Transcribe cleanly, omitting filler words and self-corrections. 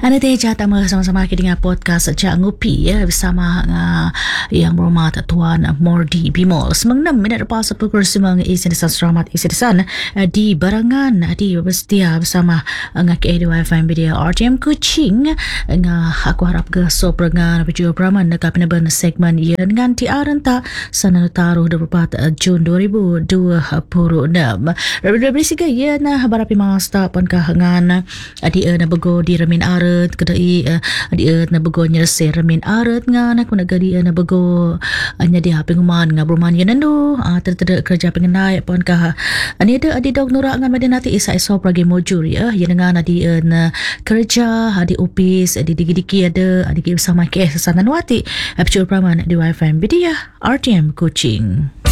Anda teja tama sama-sama kita dengan podcast Cak Ngopi ya bersama yang berhormat Tuan Mordi Bimol. 96 minit lepas pukul 9 isi desan selamat isi desan di barangan di bersedia bersama dengan KADY Media RTM Kuching. Aku harap ke so perangan berjual beraman dekat peneban segmen ia dengan tiaran tak sana taruh 24 Jun 2026. Dari segi ia nah barapi masta pun kahangan dia na bego di remin aret kedai dia na bego nyerse remin aret ngan aku nak dia na bego nya dia penguman ngabruman ya nandu terteda kerja pengenai pun kah ani ada dog nurak ngan madenati isa iso pragi mojur ya dengan dia na kerja di office di digi-digi ada bersama ke sanan wati apcur praman di WiFi Media RTM Kuching.